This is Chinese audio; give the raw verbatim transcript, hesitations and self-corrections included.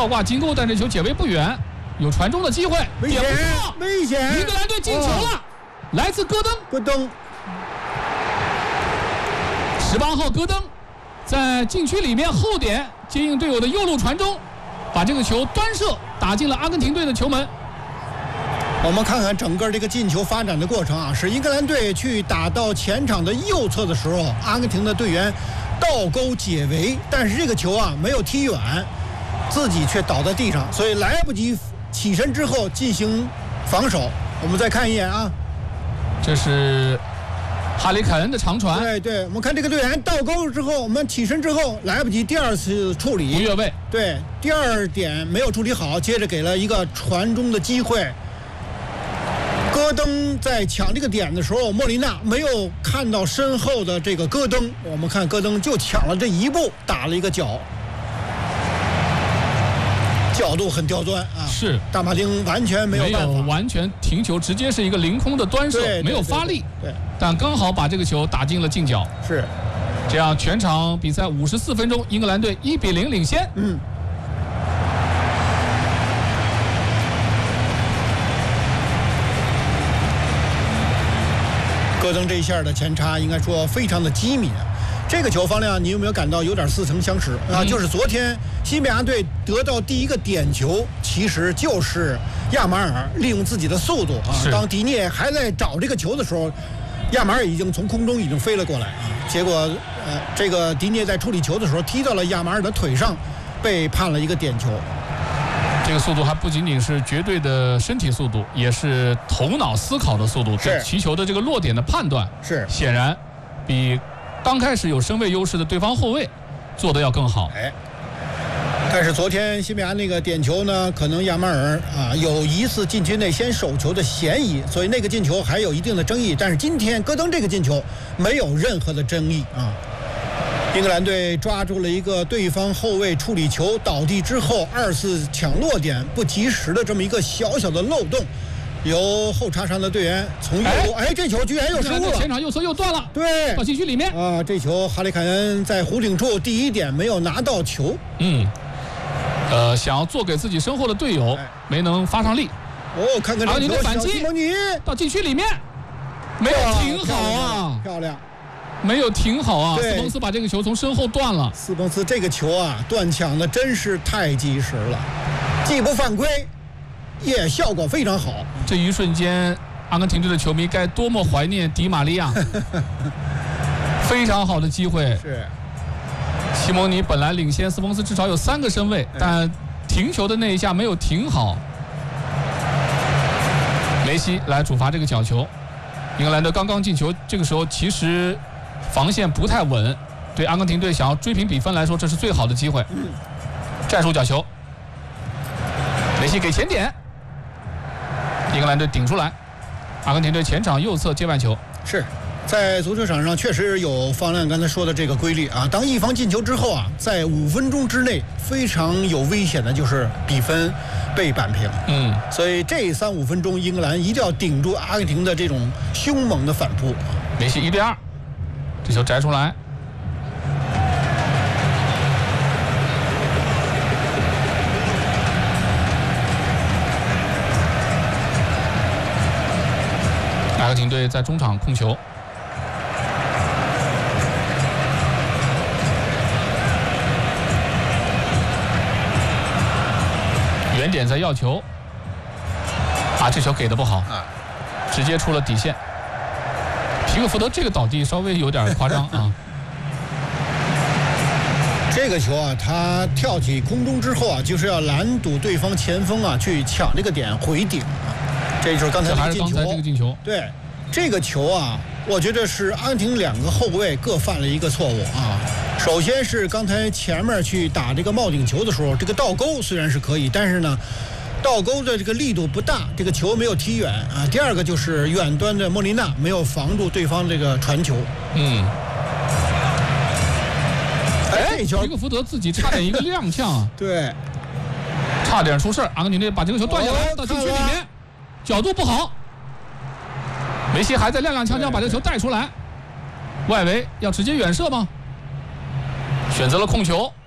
倒挂金钩，但这球解围不远，有传中的机会， 危险，危险！ 英格兰队进球了，来自戈登， 戈登， 十八号戈登在禁区里面后点接应队友的右路传中，把这个球端射打进了阿根廷队的球门。 我们看看整个这个进球发展的过程啊，是英格兰队去打到前场的右侧的时候，阿根廷的队员倒钩解围，但是这个球啊没有踢远，自己却倒在地上，所以来不及起身之后进行防守。我们再看一眼啊， 这是哈里凯恩的长传。 对对，我们看这个队员倒钩之后，我们起身之后来不及第二次处理， 不越位。 对，第二点没有处理好，接着给了一个传中的机会。戈登在抢这个点的时候，莫里纳没有看到身后的这个戈登，我们看戈登就抢了这一步，打了一个脚，角度很刁钻啊。 是， 大马丁完全没有办法， 没有完全停球，直接是一个凌空的端射，没有发力。 对，对但刚好把这个球打进了近角。 是， 这样全场比赛五十四分钟，英格兰队一比零领先。 嗯。戈登这一下的前插应该说非常的机敏，这个球方亮你有没有感到有点似曾相识啊？ 嗯、 就是昨天西班牙队得到第一个点球，其实就是亚马尔利用自己的速度啊，当迪涅还在找这个球的时候，亚马尔已经从空中已经飞了过来啊，结果呃这个迪涅在处理球的时候踢到了亚马尔的腿上，被判了一个点球。 这个速度还不仅仅是绝对的身体速度，也是头脑思考的速度，对击球的这个落点的判断是显然比刚开始有身位优势的对方后卫做的要更好。 哎，但是昨天西班牙那个点球呢，可能亚马尔啊有疑似禁区内先手球的嫌疑，所以那个进球还有一定的争议。但是今天戈登这个进球没有任何的争议啊。英格兰队抓住了一个对方后卫处理球倒地之后二次抢落点不及时的这么一个小小的漏洞，由后插上的队员从右路，哎，这球居然又失误了， 前场右侧又断了， 对， 到禁区里面啊，这球哈里凯恩在弧顶处第一点没有拿到球， 嗯，呃，想要做给自己身后的队友，哎、没能发上力。 哦，看看这球，反击，到禁区里面没有停好啊， 漂亮。 没有停好啊！斯彭斯把这个球从身后断了。 斯彭斯这个球啊，断抢的真是太及时了，既不犯规，也效果非常好。 这一瞬间，阿根廷队的球迷该多么怀念迪玛利亚！非常好的机会。 是。 西蒙尼本来领先斯彭斯至少有三个身位，但停球的那一下没有停好。梅西来主罚这个角球。英格兰队刚刚进球，这个时候其实防线不太稳，对阿根廷队想要追平比分来说，这是最好的机会。战术角球，梅西给前点，英格兰队顶出来，阿根廷队前场右侧接半球。 是在足球场上确实有方亮刚才说的这个规律啊，当一方进球之后啊，在五分钟之内非常有危险的就是比分被扳平。 嗯， 所以这三五分钟英格兰一定要顶住阿根廷的这种凶猛的反扑。 梅西一比二，这球摘出来。阿根廷队在中场控球，原点在要球，啊，这球给的不好，直接出了底线。皮克福德这个倒地稍微有点夸张啊。 这个球啊，他跳起空中之后啊，就是要拦堵对方前锋啊，去抢这个点回顶啊。这就是刚才还是刚才这个进球。 对，这个球啊，我觉得是阿根廷两个后卫各犯了一个错误啊。首先是刚才前面去打这个帽顶球的时候，这个倒钩虽然是可以，但是呢，倒钩的这个力度不大，这个球没有踢远啊。第二个就是远端的莫莉纳没有防住对方这个传球。 嗯。 哎，这球皮克福德自己差点一个踉跄啊。 对， 差点出事儿。阿根廷队把这个球断下来，哦、到禁区里面，角度不好。梅西还在踉踉跄跄把这个球带出来，外围要直接远射吗？选择了控球，